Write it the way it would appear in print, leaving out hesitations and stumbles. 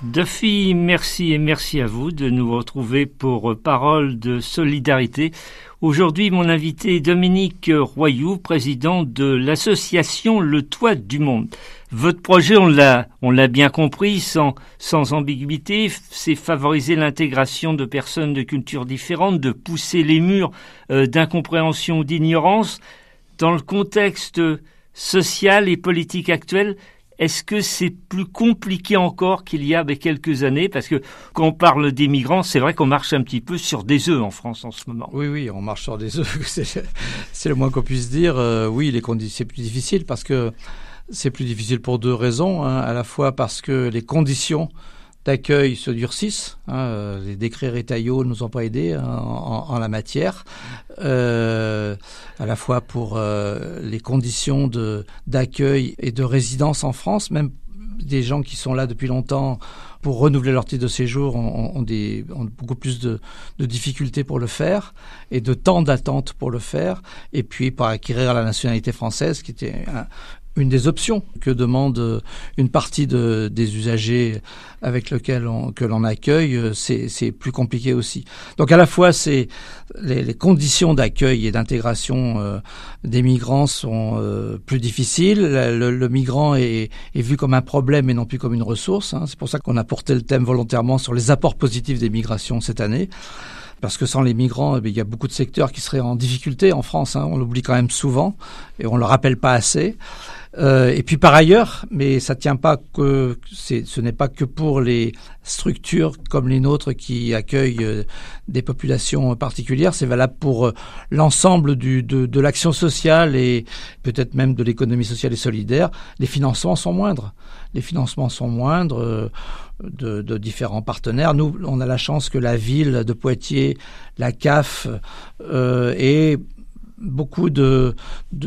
Duffy, merci et merci à vous de nous retrouver pour Parole de solidarité. Aujourd'hui, mon invité est Dominique Royoux, président de l'association Le Toit du Monde. Votre projet, on l'a bien compris, sans ambiguïté, c'est favoriser l'intégration de personnes de cultures différentes, de pousser les murs d'incompréhension ou d'ignorance. Dans le contexte social et politique actuel, est-ce que c'est plus compliqué encore qu'il y a quelques années? Parce que quand on parle des migrants, c'est vrai qu'on marche un petit peu sur des œufs en France en ce moment. Oui, on marche sur des œufs, c'est le moins qu'on puisse dire. Oui, c'est plus difficile parce que c'est plus difficile pour deux raisons. À la fois parce que les conditions d'accueil se durcissent. Les décrets Retailleau nous ont pas aidés en la matière. À la fois pour les conditions d'accueil et de résidence en France, même des gens qui sont là depuis longtemps pour renouveler leur titre de séjour ont beaucoup plus de difficultés pour le faire et de temps d'attente pour le faire. Et puis pour acquérir la nationalité française, qui était une des options que demande une partie des usagers avec lesquels que l'on accueille, c'est plus compliqué aussi. Donc à la fois, c'est les conditions d'accueil et d'intégration des migrants sont plus difficiles. Le migrant est vu comme un problème et non plus comme une ressource. C'est pour ça qu'on a porté le thème volontairement sur les apports positifs des migrations cette année. Parce que sans les migrants, il y a beaucoup de secteurs qui seraient en difficulté en France. On l'oublie quand même souvent et on le rappelle pas assez. Et puis par ailleurs, mais ça tient pas que ce n'est pas que pour les structures comme les nôtres qui accueillent des populations particulières, c'est valable pour l'ensemble de l'action sociale et peut-être même de l'économie sociale et solidaire. Les financements sont moindres. De différents partenaires. Nous, on a la chance que la ville de Poitiers, la CAF et beaucoup de